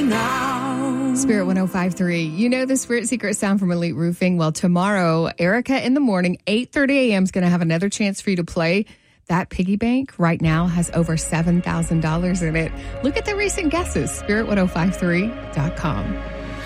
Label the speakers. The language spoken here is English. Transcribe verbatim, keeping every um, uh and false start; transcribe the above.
Speaker 1: now.
Speaker 2: Spirit one oh five point three. You know the Spirit Secret sound from Elite Roofing? Well, tomorrow, Erica in the morning, eight thirty a.m. is going to have another chance for you to play. That piggy bank right now has over seven thousand dollars in it. Look at the recent guesses, spirit one oh five three dot com.